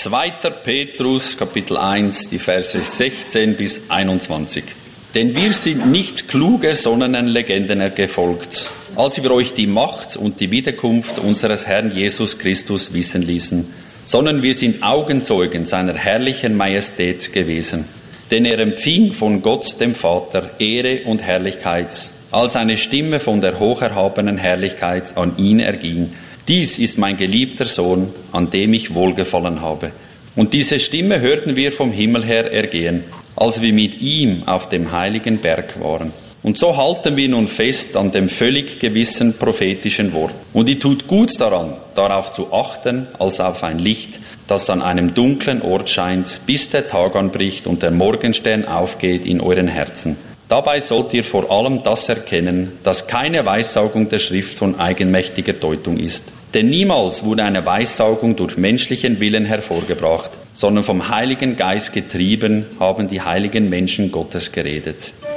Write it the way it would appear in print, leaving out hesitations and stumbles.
2. Petrus, Kapitel 1, die Verse 16 bis 21. Denn wir sind nicht kluge, sondern Legenden gefolgt, als wir euch die Macht und die Wiederkunft unseres Herrn Jesus Christus wissen ließen, sondern wir sind Augenzeugen seiner herrlichen Majestät gewesen. Denn er empfing von Gott dem Vater Ehre und Herrlichkeit, als eine Stimme von der hocherhabenen Herrlichkeit an ihn erging. Dies ist mein geliebter Sohn, an dem ich wohlgefallen habe. Und diese Stimme hörten wir vom Himmel her ergehen, als wir mit ihm auf dem heiligen Berg waren. Und so halten wir nun fest an dem völlig gewissen prophetischen Wort. Und ihr tut gut daran, darauf zu achten, als auf ein Licht, das an einem dunklen Ort scheint, bis der Tag anbricht und der Morgenstern aufgeht in euren Herzen. Dabei sollt ihr vor allem das erkennen, dass keine Weissaugung der Schrift von eigenmächtiger Deutung ist. Denn niemals wurde eine Weissaugung durch menschlichen Willen hervorgebracht, sondern vom Heiligen Geist getrieben haben die heiligen Menschen Gottes geredet.